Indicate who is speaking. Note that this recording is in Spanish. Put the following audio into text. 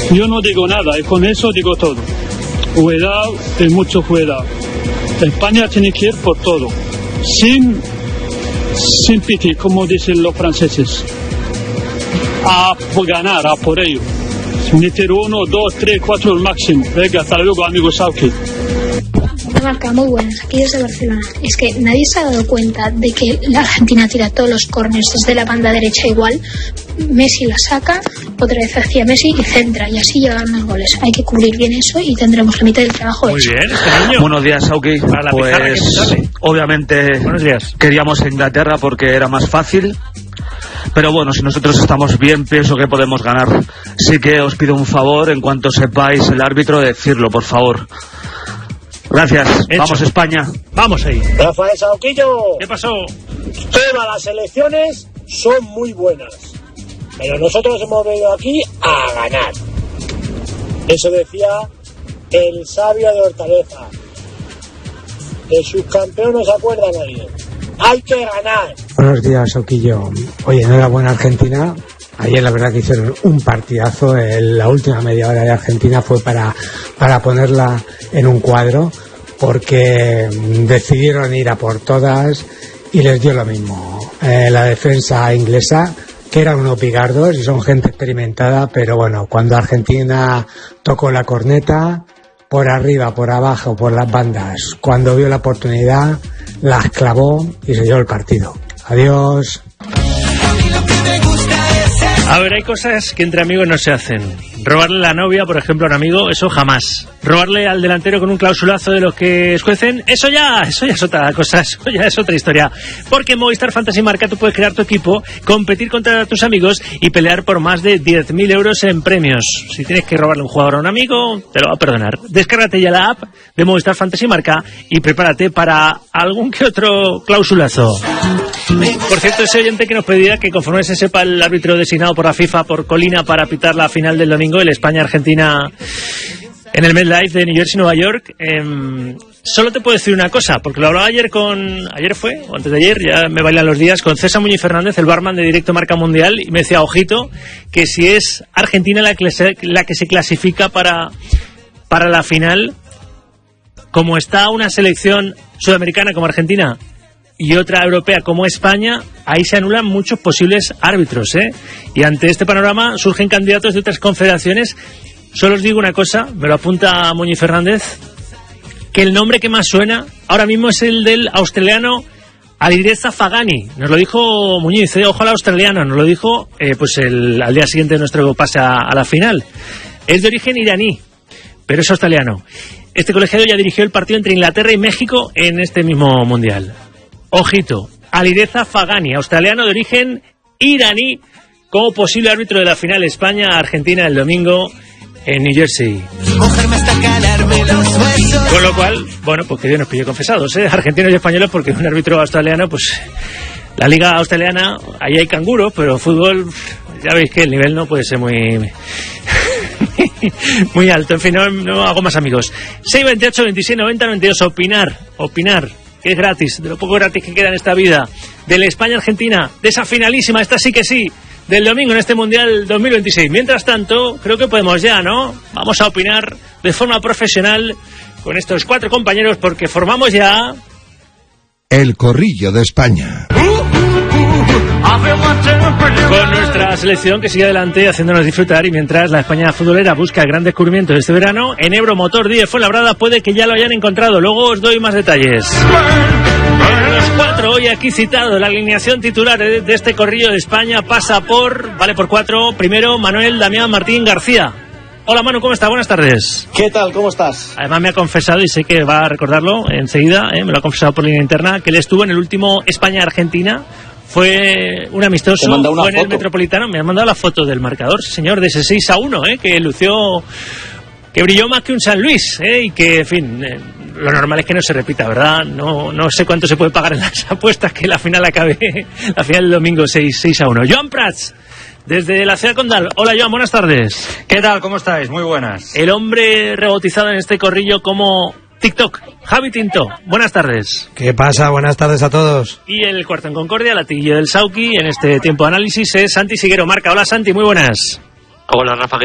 Speaker 1: Yo no digo nada y con eso digo todo. Cuidado y mucho cuidado. España tiene que ir por todo, sin piti, como dicen los franceses. A ganar, a por ello. Meter 1, 2, 3, 4 al máximo. Venga, hasta luego, amigo Sauki.
Speaker 2: Marca muy buenas aquí desde Barcelona. Es que nadie se ha dado cuenta de que la Argentina tira todos los córners desde la banda derecha igual. Messi la saca, otra vez hacia Messi y centra, y así llegan los goles. Hay que cubrir bien eso y tendremos la mitad del trabajo hecho.
Speaker 3: Muy bien, este niño.
Speaker 4: Buenos días, Sauki. Pues obviamente
Speaker 3: buenos días.
Speaker 4: Queríamos a Inglaterra porque era más fácil. Pero bueno, si nosotros estamos bien, pienso que podemos ganar. Sí que os pido un favor, en cuanto sepáis el árbitro, decirlo, por favor. Gracias.
Speaker 3: Hecho.
Speaker 4: Vamos, España.
Speaker 3: Vamos ahí.
Speaker 5: Rafael Sauquillo.
Speaker 3: ¿Qué pasó?
Speaker 5: Todas las elecciones son muy buenas, pero nosotros hemos venido aquí a ganar. Eso decía el sabio de Hortaleza. De sus campeones no se acuerda nadie. Hay que ganar.
Speaker 6: Buenos días, Sauquillo. Oye, enhorabuena Argentina. Ayer la verdad que hicieron un partidazo. La última media hora de Argentina fue para ponerla en un cuadro, porque decidieron ir a por todas y les dio lo mismo. La defensa inglesa, que eran unos picardos y son gente experimentada, pero bueno, cuando Argentina tocó la corneta, por arriba, por abajo, por las bandas, cuando vio la oportunidad, las clavó y se dio el partido. Adiós.
Speaker 3: A ver, hay cosas que entre amigos no se hacen. Robarle la novia, por ejemplo, a un amigo, eso jamás. Robarle al delantero con un clausulazo de los que escuecen, eso ya es otra cosa, eso ya es otra historia. Porque en Movistar Fantasy Marca tú puedes crear tu equipo, competir contra tus amigos y pelear por más de 10.000 euros en premios. Si tienes que robarle un jugador a un amigo, te lo va a perdonar. Descárgate ya la app de Movistar Fantasy Marca y prepárate para algún que otro clausulazo. Por cierto, ese oyente que nos pedía que conforme se sepa el árbitro designado por la FIFA, por Colina, para pitar la final del domingo, el España-Argentina en el MetLife de New Jersey, Nueva York, solo te puedo decir una cosa, porque lo hablaba ayer fue, o antes de ayer, ya me bailan los días, con César Muñiz Fernández, el barman de Directo Marca Mundial, y me decía, ojito, que si es Argentina la que se clasifica para la final, como está una selección sudamericana como Argentina y otra europea como España, ahí se anulan muchos posibles árbitros, ¿eh? Y ante este panorama surgen candidatos de otras confederaciones. Solo os digo una cosa, me lo apunta Muñiz Fernández, que el nombre que más suena ahora mismo es el del australiano Alireza Fagani. Nos lo dijo Muñiz, ojo al australiano, nos lo dijo al día siguiente de nuestro pase a la final. Es de origen iraní, pero es australiano. Este colegiado ya dirigió el partido entre Inglaterra y México en este mismo mundial. Ojito, Alireza Fagani, australiano de origen iraní, como posible árbitro de la final España-Argentina el domingo en New Jersey. Con lo cual, bueno, pues que Dios nos pille confesados, argentinos y españoles, porque un árbitro australiano, pues la liga australiana, ahí hay canguros, pero fútbol, ya veis que el nivel no puede ser muy muy alto. En fin, no hago más amigos. 628 26 90 92, opinar, que es gratis, de lo poco gratis que queda en esta vida, de la España-Argentina, de esa finalísima, esta sí que sí, del domingo en este Mundial 2026. Mientras tanto, creo que podemos ya, ¿no? Vamos a opinar de forma profesional con estos 4 compañeros, porque formamos ya
Speaker 7: el Corrillo de España.
Speaker 3: Con nuestra selección que sigue adelante haciéndonos disfrutar, y mientras la España futbolera busca el gran descubrimiento de este verano, en Euromotor 10 Fuenlabrada puede que ya lo hayan encontrado. Luego os doy más detalles. Los 4 hoy aquí citados, la alineación titular de este Corrillo de España pasa por 4. Primero, Manuel Damián Martín García. Hola Manu, ¿cómo estás? Buenas tardes.
Speaker 8: ¿Qué tal? ¿Cómo estás?
Speaker 3: Además me ha confesado, y sé que va a recordarlo enseguida, me lo ha confesado por línea interna, que él estuvo en el último España-Argentina. Fue un amistoso, fue en el Metropolitano. Me han mandado la foto del marcador, señor, de ese 6-1, que lució, que brilló más que un San Luis, y que, en fin, lo normal es que no se repita, ¿verdad? No sé cuánto se puede pagar en las apuestas que la final acabe, la final del domingo 6-1. Joan Prats, desde la ciudad condal. Hola Joan, buenas tardes.
Speaker 9: ¿Qué tal? ¿Cómo estáis? Muy buenas.
Speaker 3: El hombre rebautizado en este Corrillo como TikTok, Javi Tinto, buenas tardes.
Speaker 10: ¿Qué pasa? Buenas tardes a todos.
Speaker 3: Y el cuarto en Concordia, latillo del Sauki, en este tiempo de análisis, es Santi Siguero Marca. Hola Santi, muy buenas.
Speaker 11: Hola Rafa.